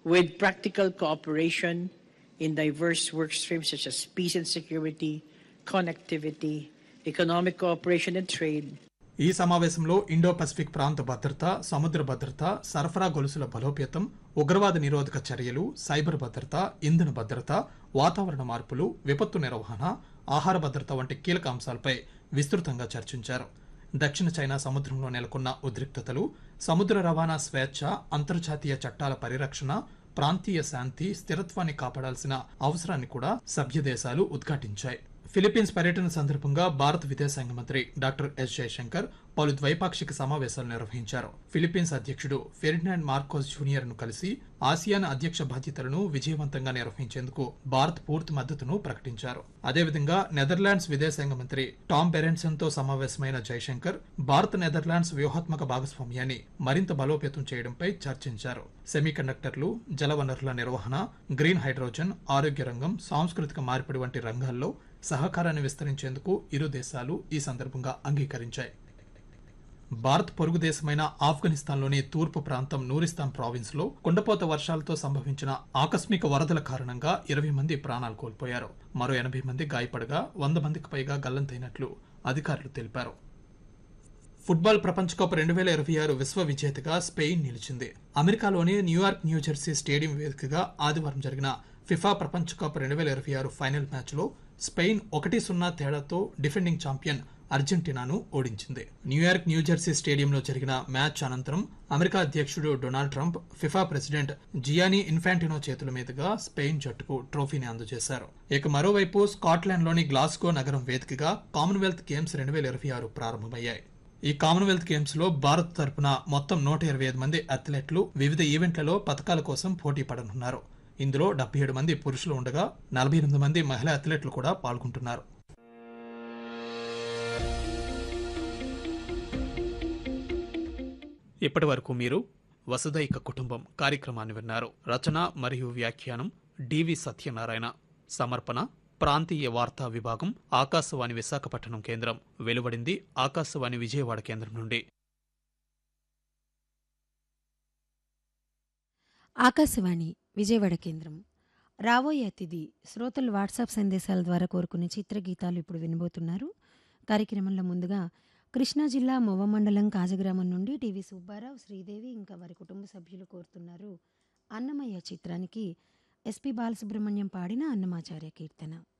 with practical cooperation in diverse work streams such as peace and security, connectivity, economic cooperation and trade. ఈ సమావేశంలో Indo Pacific ప్రాంత భద్రత, సముద్ర భద్రత, సరఫరా గొలుసుల బలోపేతం, ఉగ్రవాద నిరోధక చర్యలు, సైబర్ భద్రత, ఇంధన భద్రత, వాతావరణ మార్పులు, విపత్తు నిర్వహణ, ఆహార భద్రత వంటి కీలక అంశాలపై విస్తృతంగా చర్చించారు. దక్షిణ చైనా సముద్రంలో నెలకొన్న ఉద్రిక్తతలు, సముద్ర రవాణా స్వేచ్ఛ, అంతర్జాతీయ చట్టాల పరిరక్షణ, ప్రాంతీయ శాంతి, స్థిరత్వాన్ని కాపాడాల్సిన అవసరాన్ని కూడా సభ్య దేశాలు ఉద్ఘాటించాయి. ఫిలిప్పీన్స్ పర్యటన సందర్భంగా భారత విదేశాంగ మంత్రి డాక్టర్ ఎస్ జయశంకర్ పలు ద్వైపాక్షిక సమావేశాలు నిర్వహించారు. ఫిలిప్పీన్స్ అధ్యక్షుడు ఫెర్డినాండ్ మార్కోస్ జూనియర్ ను కలిసి ఆసియాన్ అధ్యక్ష బాధ్యతలను విజయవంతంగా నిర్వహించేందుకు భారత్ పూర్తి మద్దతును ప్రకటించారు. అదేవిధంగా నెదర్లాండ్స్ విదేశాంగ మంత్రి టామ్ బెరెన్సన్ తో సమావేశమైన జయశంకర్ భారత్ నెదర్లాండ్స్ వ్యూహాత్మక భాగస్వామ్యాన్ని మరింత బలోపేతం చేయడంపై చర్చించారు. సెమీకండక్టర్లు, జలవనరుల నిర్వహణ, గ్రీన్ హైడ్రోజన్, ఆరోగ్య రంగం, సాంస్కృతిక మార్పిడి వంటి రంగాల్లో సహకారాన్ని విస్తరించేందుకు ఇరు దేశాలు ఈ సందర్భంగా అంగీకరించాయి. భారత్ పొరుగు దేశమైన ఆఫ్ఘనిస్తాన్లోని తూర్పు ప్రాంతం నూరిస్తాన్ ప్రావిన్స్ లో కుండపోత వర్షాలతో సంభవించిన ఆకస్మిక వరదల కారణంగా 20 మంది ప్రాణాలు కోల్పోయారు. మరో 80 మంది గాయపడగా 100 మందికి పైగా గల్లంతైనట్లు అధికారులు తెలిపారు. ఫుట్బాల్ ప్రపంచ కప్ 2026 విశ్వ విజేతగా స్పెయిన్ నిలిచింది. అమెరికాలోని న్యూయార్క్ న్యూజెర్సీ స్టేడియం వేదికగా ఆదివారం జరిగిన ఫిఫా ప్రపంచ కప్ 2026 ఫైనల్ మ్యాచ్ లో స్పెయిన్ 1-0 తేడాతో డిఫెండింగ్ ఛాంపియన్ అర్జెంటీనాను ఓడించింది. న్యూయార్క్ న్యూజెర్సీ స్టేడియంలో జరిగిన మ్యాచ్ అనంతరం అమెరికా అధ్యక్షుడు Donald Trump FIFA president Giani Infantino చేతుల మీదుగా స్పెయిన్ జట్టుకు ట్రోఫీని అందజేశారు. ఇక మరోవైపు స్కాట్లాండ్లోని గ్లాస్గో నగరం వేదికగా కామన్వెల్త్ గేమ్స్ 2026 ప్రారంభమయ్యాయి. ఈ కామన్వెల్త్ గేమ్స్ లో భారత్ తరపున మొత్తం 125 మంది అథ్లెట్లు వివిధ ఈవెంట్లలో పతకాల కోసం పోటీ పడనున్నారు. ఇందులో 77 మంది పురుషులు ఉండగా 48 మంది మహిళా అథ్లెట్లు కూడా పాల్గొంటున్నారు. ఇప్పటి వరకు మీరు వసుదైక కుటుంబం కార్యక్రమాన్ని విన్నారు. రచన మరియు వ్యాఖ్యానం డివి సత్యనారాయణ. సమర్పణ ప్రాంతీయ వార్తా విభాగం, ఆకాశవాణి విశాఖపట్నం కేంద్రం. వెలువడింది ఆకాశవాణి విజయవాడ కేంద్రం నుండి. ఆకాశవాణి విజయవాడ కేంద్రం. రాబోయే అతిథి శ్రోతలు వాట్సాప్ సందేశాల ద్వారా కోరుకునే చిత్రగీతాలు ఇప్పుడు వినబోతున్నారు. కార్యక్రమంలో ముందుగా కృష్ణా జిల్లా మొవ్వ మండలం కాజగ్రామం నుండి టీవీ సుబ్బారావు, శ్రీదేవి ఇంకా వారి కుటుంబ సభ్యులు కోరుతున్నారు. అన్నమయ్య చిత్రానికి ఎస్పి బాలసుబ్రహ్మణ్యం పాడిన అన్నమాచార్య కీర్తన.